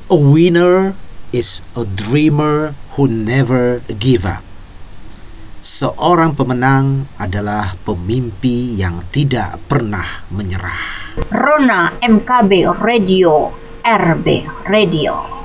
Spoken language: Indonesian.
A winner is a dreamer who never give up. Seorang pemenang adalah pemimpi yang tidak pernah menyerah. Rona MKB Radio, RB Radio.